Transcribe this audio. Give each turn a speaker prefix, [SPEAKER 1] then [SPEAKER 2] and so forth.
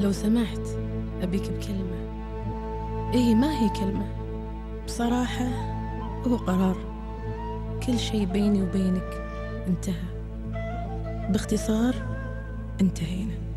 [SPEAKER 1] لو سمحت أبيك بكلمة. إيه ما هي كلمة، بصراحة هو قرار. كل شي بيني وبينك انتهى، باختصار انتهينا.